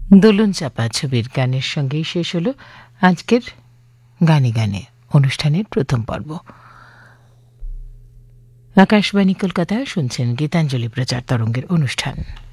দোলন চাপা ছবির গানের সঙ্গেই শেষ হল আজকের গানে গানে অনুষ্ঠানের প্রথম পর্ব। আকাশবাণী কলকাতা শুনছেন গীতাঞ্জলি প্রচার তরঙ্গের অনুষ্ঠান।